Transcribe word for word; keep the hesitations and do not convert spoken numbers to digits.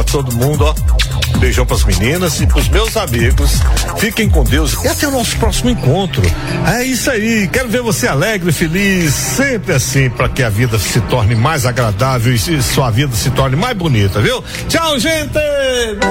todo mundo, ó. Beijão pras meninas e pros meus amigos. Fiquem com Deus e até o nosso próximo encontro. É isso aí, quero ver você alegre, feliz, sempre assim, para que a vida se torne mais agradável e sua vida se torne mais bonita, viu? Tchau, gente!